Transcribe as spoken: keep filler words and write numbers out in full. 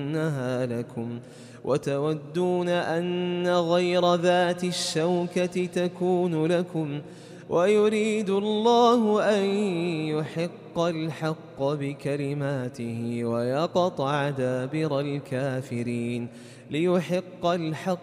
أنها لكم وتودون أن غير ذات الشوكة تكون لكم ويريد الله أن يحق الحق بكلماته ويقطع دابر الكافرين ليحق الحق